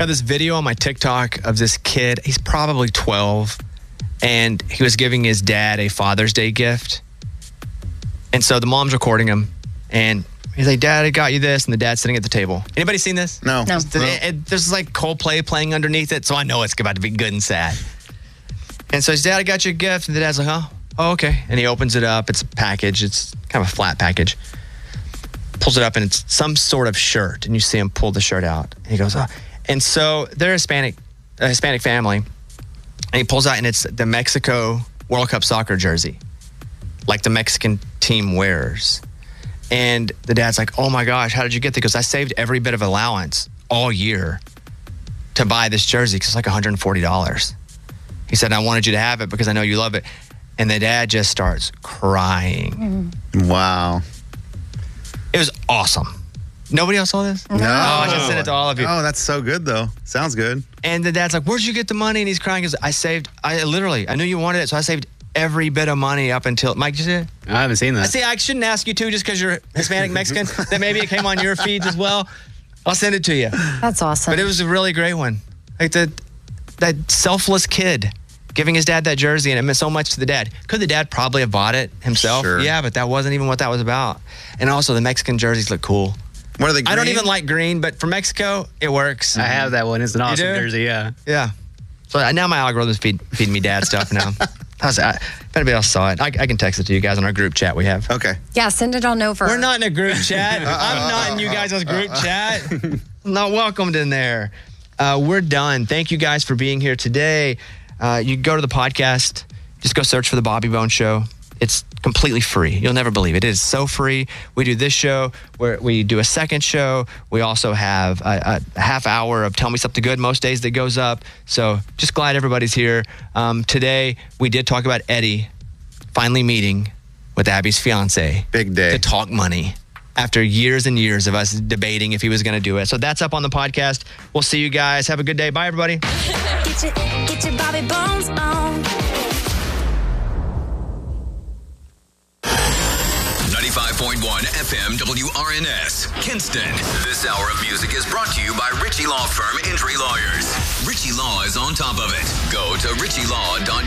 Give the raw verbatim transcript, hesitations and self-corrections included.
got this video on my TikTok of this kid. He's probably twelve, and he was giving his dad a Father's Day gift. And so the mom's recording him, and he's like, Dad, I got you this. And the dad's sitting at the table. Anybody seen this? No. No. It, it, there's like Coldplay playing underneath it, so I know it's about to be good and sad. And so his dad, I got you a gift. And the dad's like, oh, oh, okay. And he opens it up. It's a package. It's kind of a flat package. Pulls it up, and it's some sort of shirt. And you see him pull the shirt out. And he goes, oh. And so they're a Hispanic, a Hispanic family. And he pulls out, and it's the Mexico World Cup soccer jersey, like the Mexican team wears. And the dad's like, oh my gosh, how did you get that? Because I saved every bit of allowance all year to buy this jersey because it's like one hundred forty dollars. He said, I wanted you to have it because I know you love it. And the dad just starts crying. Wow. It was awesome. Nobody else saw this? No. Oh, I just sent it to all of you. Oh, that's so good, though. Sounds good. And the dad's like, where'd you get the money? And he's crying because I saved, I literally, I knew you wanted it, so I saved every bit of money up until, Mike, did you see it? I haven't seen that. See, I shouldn't ask you too just because you're Hispanic Mexican, that maybe it came on your feeds as well. I'll send it to you. That's awesome. But it was a really great one. Like the, that selfless kid giving his dad that jersey, and it meant so much to the dad. Could the dad probably have bought it himself? Sure. Yeah, but that wasn't even what that was about. And also, the Mexican jerseys look cool. What are they, green? I don't even like green, but for Mexico, it works. I have that one. It's an awesome do? jersey, yeah. Yeah. So uh, now my algorithm's feed, feeding me dad stuff now. How's that? If anybody else saw it, I, I can text it to you guys on our group chat we have. Okay. Yeah, send it on over. We're not in a group chat. I'm not in you guys' group chat. I'm not welcomed in there. Uh, we're done. Thank you guys for being here today. Uh, you go to the podcast, just go search for The Bobby Bones Show. It's completely free. You'll never believe it. It is so free. We do this show, where we do a second show. We also have a, a half hour of Tell Me Something Good most days that goes up. So just glad everybody's here. Um, today, we did talk about Eddie finally meeting with Abby's fiance. Big day. To talk money after years and years of us debating if he was going to do it. So that's up on the podcast. We'll see you guys. Have a good day. Bye, everybody. Get your, get your Bobby Bones on. ninety-five point one F M W R N S, Kinston. This hour of music is brought to you by Ritchie Law Firm Injury Lawyers. Ritchie Law is on top of it. Go to ritchie law dot com.